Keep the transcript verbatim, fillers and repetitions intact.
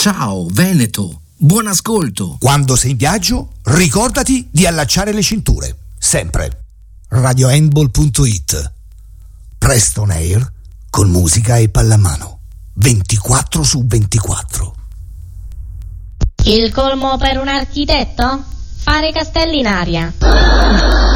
Ciao Veneto, buon ascolto. Quando sei in viaggio, ricordati di allacciare le cinture, sempre. radio handball punto it. Preston Air con musica e pallamano. ventiquattro su ventiquattro. Il colmo per un architetto? Fare castelli in aria.